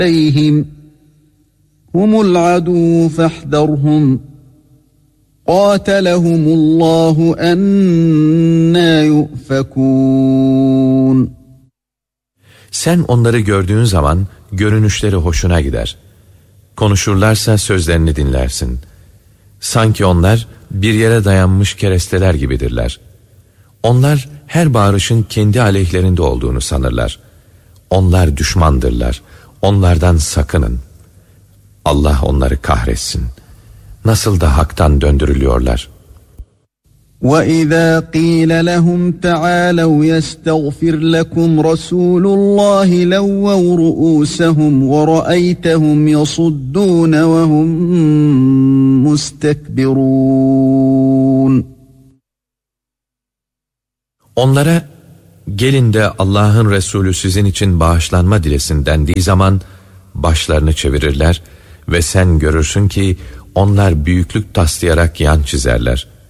عليهم هم العدو فاحذرهم قاتلهم الله أنى يؤفكون. Sen onları gördüğün zaman görünüşleri hoşuna gider. Konuşurlarsa sözlerini dinlersin. Sanki onlar bir yere dayanmış keresteler gibidirler. Onlar her bağırışın kendi aleyhlerinde olduğunu sanırlar. Onlar düşmandırlar. Onlardan sakının. Allah onları kahretsin. Nasıl da haktan döndürülüyorlar. وَإِذَا قِيلَ لَهُمْ تَعَالَوْا يَسْتَغْفِرْ لَكُمْ رَسُولُ اللَّهِ لَوَّوْا رُؤُوسَهُمْ وَرَأَيْتَهُمْ يَصُدُّونَ وَهُمْ مُسْتَكْبِرُونَ. Onlara gelin de Allah'ın Resulü sizin için bağışlanma dilesin dendiği zaman başlarını çevirirler ve sen görürsün ki onlar büyüklük taslayarak yan çizerler.